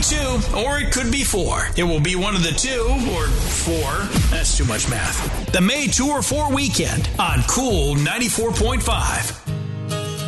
2, or it could be 4. It will be one of the 2 or 4. That's too much math. The May 2 or 4 weekend on Cool 94.5.